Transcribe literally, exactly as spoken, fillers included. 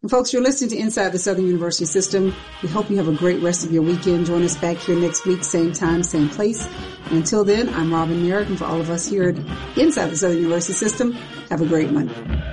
And folks, you're listening to Inside the Southern University System. We hope you have a great rest of your weekend. Join us back here next week, same time, same place. And until then, I'm Robin Merrick, and for all of us here at Inside the Southern University System, have a great one.